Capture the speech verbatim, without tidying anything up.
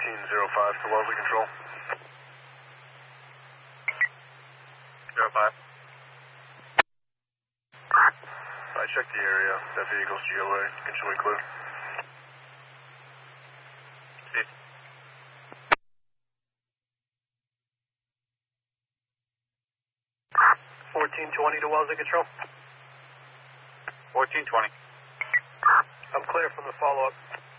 fourteen oh five to Wellesley Control. zero five. I checked the area. That vehicle's G O A. Can show me clue. See. fourteen twenty to Wellesley Control. fourteen twenty. I'm clear from the follow-up.